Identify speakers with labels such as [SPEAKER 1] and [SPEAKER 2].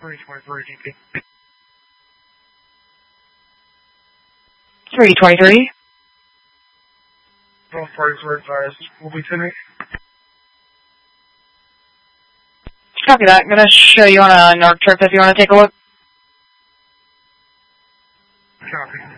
[SPEAKER 1] 323 DP.
[SPEAKER 2] 323.
[SPEAKER 1] Both parties were advised. Will be tonight.
[SPEAKER 2] Copy that. I'm going to show you on a NARC trip if you want to take a look.
[SPEAKER 1] Copy.